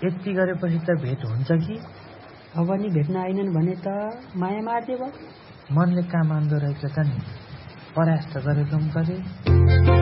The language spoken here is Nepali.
यति गरेपछि त भेट हुन्छ कि? अब नि भेट्न आइनन् भने त माया मार्दियो भयो। मनले काम आउँदो रहेछ त नि, परास्त गरेको गरे।